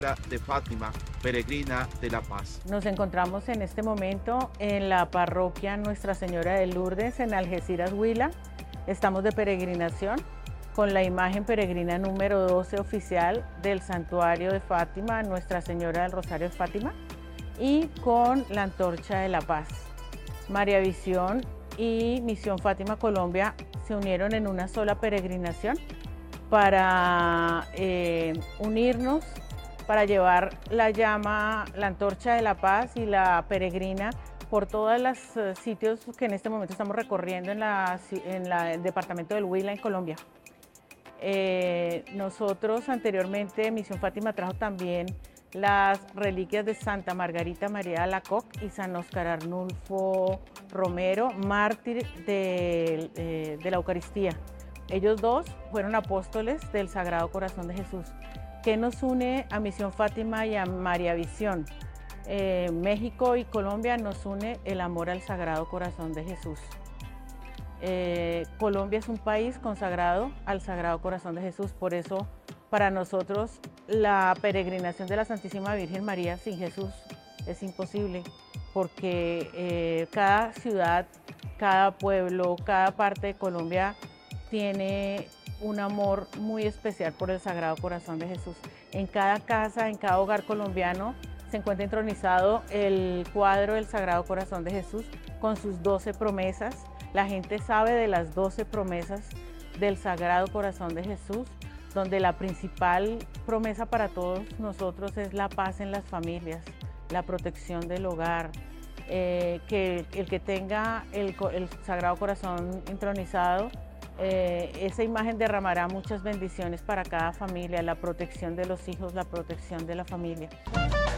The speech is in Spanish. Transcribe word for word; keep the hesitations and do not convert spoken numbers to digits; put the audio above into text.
de Fátima, peregrina de la paz. Nos encontramos en este momento en la parroquia Nuestra Señora de Lourdes en Algeciras, Huila. Estamos de peregrinación con la imagen peregrina número doce oficial del Santuario de Fátima, Nuestra Señora del Rosario de Fátima, y con la Antorcha de la Paz. María Visión y Misión Fátima Colombia se unieron en una sola peregrinación para eh, unirnos, para llevar la llama, la Antorcha de la Paz y la peregrina por todos los uh, sitios que en este momento estamos recorriendo en, la, en la, el departamento del Huila, en Colombia. Eh, nosotros anteriormente, Misión Fátima trajo también las reliquias de Santa Margarita María Alacoque y San Óscar Arnulfo Romero, mártir de, de, de la Eucaristía. Ellos dos fueron apóstoles del Sagrado Corazón de Jesús. ¿Qué nos une a Misión Fátima y a María Visión? Eh, México y Colombia nos une el amor al Sagrado Corazón de Jesús. Eh, Colombia es un país consagrado al Sagrado Corazón de Jesús, por eso para nosotros la peregrinación de la Santísima Virgen María sin Jesús es imposible, porque eh, cada ciudad, cada pueblo, cada parte de Colombia tiene un amor muy especial por el Sagrado Corazón de Jesús. En cada casa, en cada hogar colombiano se encuentra entronizado el cuadro del Sagrado Corazón de Jesús con sus doce promesas. La gente sabe de las doce promesas del Sagrado Corazón de Jesús, donde la principal promesa para todos nosotros es la paz en las familias, la protección del hogar, eh, que el que tenga el, el Sagrado Corazón entronizado, eh, esa imagen derramará muchas bendiciones para cada familia, la protección de los hijos, la protección de la familia.